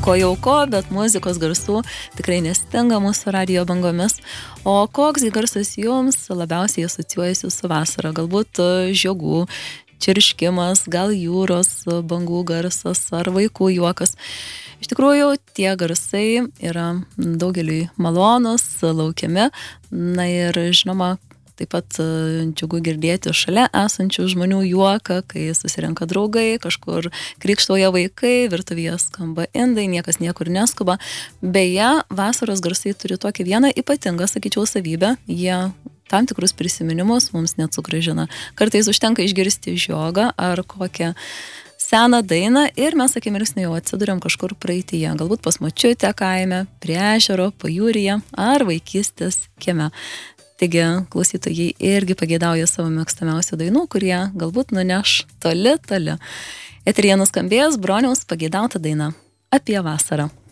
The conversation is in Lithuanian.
ko, bet muzikos garsų tikrai nestinga mūsų radijo bangomis. O koks garsas jums labiausiai asocijuojasi su vasara? Galbūt žiogų čirškimas, gal jūros bangų garsas ar vaikų juokas. Iš tikrųjų, tie garsai yra daugeliui malonus, laukiami. Na ir žinoma, taip pat džiugu girdėti šalia esančių žmonių juoką, kai susirenka draugai, kažkur krykštauja vaikai, virtuvėje skamba indai, niekas niekur neskuba. Beje, vasaros garsai turi tokį vieną ypatingą, sakyčiau, savybę. Jie tam tikrus prisiminimus mums net sugrąžina. Kartais užtenka išgirsti žiogą ar kokią seną dainą ir mes akimirksniu jau atsiduriam kažkur praeityje. Galbūt pas močiutę kaime, prie ežero, pajūryje ar vaikystės kieme. Taigi klausytojai irgi pageidauja savo mėgstamiausių dainų, kurie galbūt nuneš toli. Eteryje nuskambės Broniaus pageidauta daina apie vasarą.